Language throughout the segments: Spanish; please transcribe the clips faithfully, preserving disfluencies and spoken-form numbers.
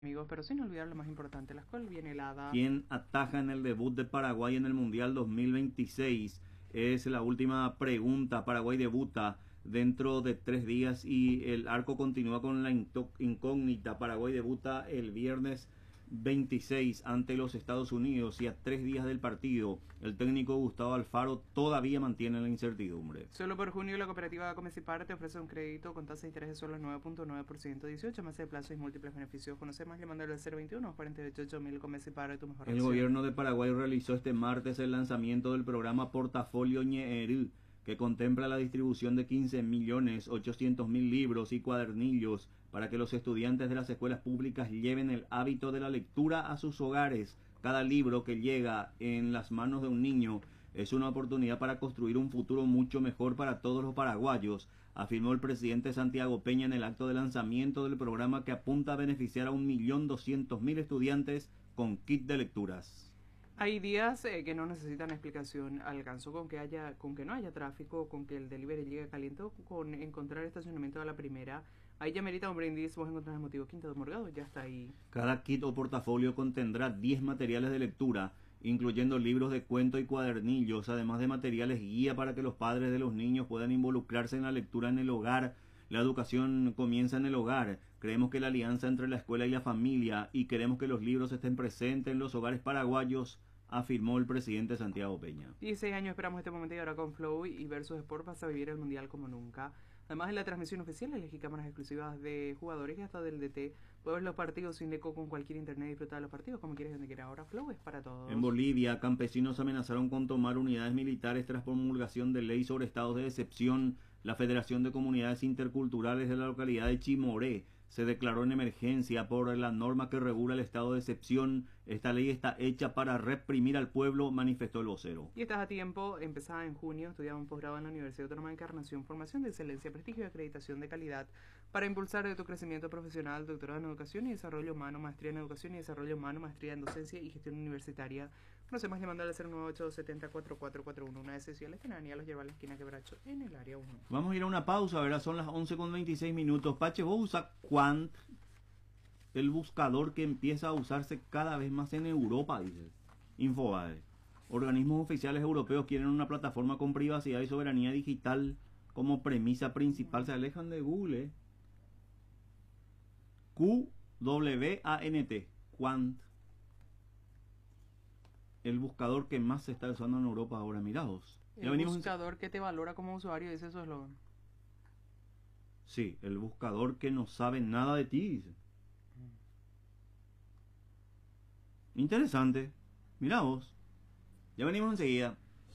amigos, pero sin olvidar lo más importante, la escuela bien helada. ¿Quién ataja en el debut de Paraguay en el Mundial dos mil veintiséis? Es la última pregunta. Paraguay debuta dentro de tres días y el arco continúa con la incógnita. Paraguay debuta el viernes veintiséis ante los Estados Unidos y a tres días del partido el técnico Gustavo Alfaro todavía mantiene la incertidumbre. Solo por junio la cooperativa Comecipar te ofrece un crédito con tasa de interés de solo nueve punto nueve por ciento, dieciocho meses de plazo y múltiples beneficios. Conoce más llamando al cero veintiuno cuarenta y ocho mil Comecipar, tu mejor El opción. gobierno de Paraguay realizó este martes el lanzamiento del programa Portafolio Ñeerú, que contempla la distribución de quince millones ochocientos mil libros y cuadernillos para que los estudiantes de las escuelas públicas lleven el hábito de la lectura a sus hogares. Cada libro que llega en las manos de un niño es una oportunidad para construir un futuro mucho mejor para todos los paraguayos, afirmó el presidente Santiago Peña en el acto de lanzamiento del programa, que apunta a beneficiar a un millón doscientos mil estudiantes con kit de lecturas. Hay días eh, que no necesitan explicación. Alcanzó con que haya, con que no haya tráfico, con que el delivery llegue caliente, con encontrar estacionamiento a la primera. Ahí ya merita un brindis, vos encontrás el motivo Quinta de Morgado, ya está ahí. Cada kit o portafolio contendrá diez materiales de lectura, incluyendo libros de cuento y cuadernillos, además de materiales guía para que los padres de los niños puedan involucrarse en la lectura en el hogar. La educación comienza en el hogar. Creemos que la alianza entre la escuela y la familia, y queremos que los libros estén presentes en los hogares paraguayos, afirmó el presidente Santiago Peña. dieciséis años esperamos este momento y ahora con Flow y Versus Sport vas a vivir el Mundial como nunca. Además de la transmisión oficial, elegí cámaras exclusivas de jugadores y hasta del D T. Puedes ver los partidos sin eco con cualquier internet y disfrutar de los partidos como quieres, donde quieras. Ahora Flow es para todos. En Bolivia, campesinos amenazaron con tomar unidades militares tras promulgación de ley sobre estados de excepción. La Federación de Comunidades Interculturales de la localidad de Chimoré se declaró en emergencia por la norma que regula el estado de excepción. Esta ley está hecha para reprimir al pueblo, manifestó el vocero. Y estás a tiempo, empezaba en junio, estudiaba un posgrado en la Universidad Autónoma de Encarnación, formación de excelencia, prestigio y acreditación de calidad para impulsar tu crecimiento profesional, doctorado en educación y desarrollo humano, maestría en educación y desarrollo humano, maestría en docencia y gestión universitaria. Conoce más llamando al cero nueve ocho siete cero cuatro cuatro cuatro uno, una de sociales que Nania los lleva a la esquina Quebracho en el área uno. Vamos a ir a una pausa, ¿verdad? Son las once con veintiséis minutos. Pache, vos usas Quant, el buscador que empieza a usarse cada vez más en Europa, dice Infobae. Organismos oficiales europeos quieren una plataforma con privacidad y soberanía digital como premisa principal. Se alejan de Google. ¿eh? Q W A N T, Quant. El buscador que más se está usando en Europa ahora, miraos. El ya buscador en... que te valora como usuario, dice eso es lo... Sí, el buscador que no sabe nada de ti, dice. Interesante. Mirá vos. Ya venimos enseguida.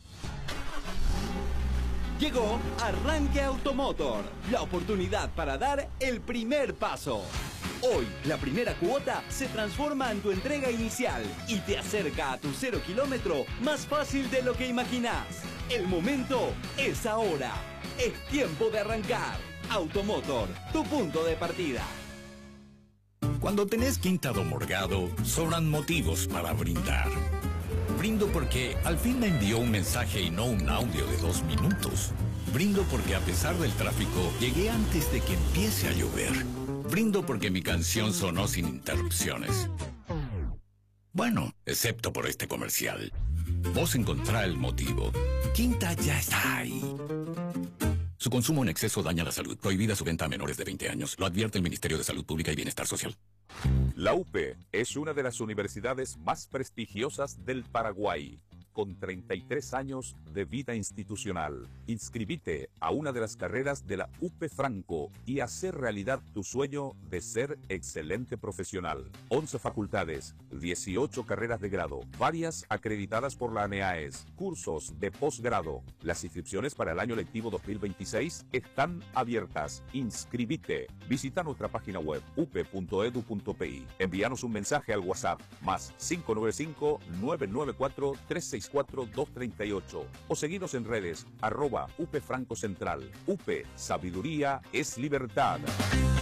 Llegó Arranque Automotor, la oportunidad para dar el primer paso. Hoy, la primera cuota se transforma en tu entrega inicial y te acerca a tu cero kilómetro más fácil de lo que imaginás. El momento es ahora. Es tiempo de arrancar. Automotor, tu punto de partida. Cuando tenés Quinta do Morgado, sobran motivos para brindar. Brindo porque al fin me envió un mensaje y no un audio de dos minutos. Brindo porque a pesar del tráfico, llegué antes de que empiece a llover. Brindo porque mi canción sonó sin interrupciones. Bueno, excepto por este comercial. Vos encontrá el motivo. Quinta ya está ahí. Su consumo en exceso daña la salud. Prohibida su venta a menores de veinte años. Lo advierte el Ministerio de Salud Pública y Bienestar Social. La U P E es una de las universidades más prestigiosas del Paraguay, con treinta y tres años de vida institucional. Inscribite a una de las carreras de la U P E Franco y hacer realidad tu sueño de ser excelente profesional. once facultades, dieciocho carreras de grado, varias acreditadas por la ANEAES, cursos de posgrado. Las inscripciones para el año lectivo dos mil veintiséis están abiertas. Inscribite. Visita nuestra página web u p e punto edu punto p i. Envíanos un mensaje al WhatsApp más cinco nueve cinco, nueve nueve cuatro, tres seis cuatro dos tres ocho o seguinos en redes arroba U P E Franco Central. U P E, sabiduría es libertad.